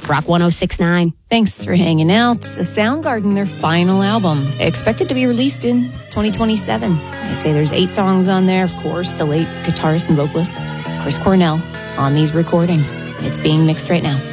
Rock 106.9. Thanks for hanging out. Soundgarden, their final album, expected to be released in 2027. They say there's 8 songs on there. Of course, the late guitarist and vocalist Chris Cornell on these recordings. It's being mixed right now.